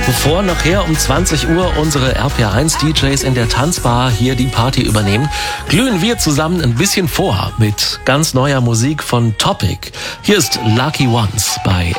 Bevor nachher um 20 Uhr unsere RPR1 DJs in der Tanzbar hier die Party übernehmen, glühen wir zusammen ein bisschen vor mit ganz neuer Musik von Topic. Hier ist Lucky Ones bei